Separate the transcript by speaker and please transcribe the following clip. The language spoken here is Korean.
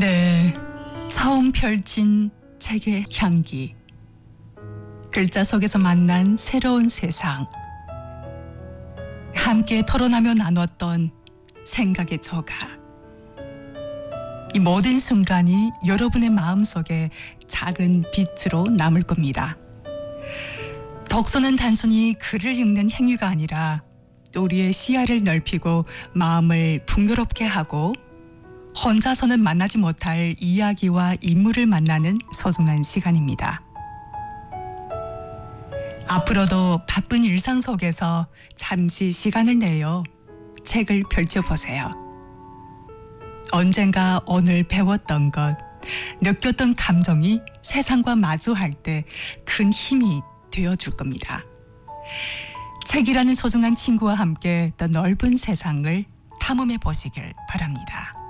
Speaker 1: 네, 처음 펼친 책의 향기. 글자 속에서 만난 새로운 세상. 함께 토론하며 나눴던 생각의 조각. 이 모든 순간이 여러분의 마음속에 작은 빛으로 남을 겁니다. 독서는 단순히 글을 읽는 행위가 아니라 우리의 시야를 넓히고 마음을 풍요롭게 하고 혼자서는 만나지 못할 이야기와 인물을 만나는 소중한 시간입니다. 앞으로도 바쁜 일상 속에서 잠시 시간을 내어 책을 펼쳐보세요. 언젠가 오늘 배웠던 것, 느꼈던 감정이 세상과 마주할 때 큰 힘이 되어줄 겁니다. 책이라는 소중한 친구와 함께 더 넓은 세상을 탐험해 보시길 바랍니다.